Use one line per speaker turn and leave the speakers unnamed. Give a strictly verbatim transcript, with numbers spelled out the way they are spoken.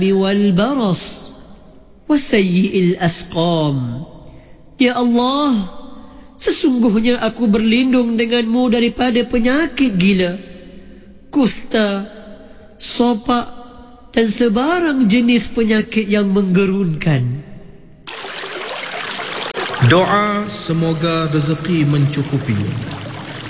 والبرص وسيء الأسقام. Ya Allah, sesungguhnya aku berlindung denganmu daripada penyakit gila, kusta, sopak dan sebarang jenis penyakit yang menggerunkan.
Doa semoga rezeki mencukupi.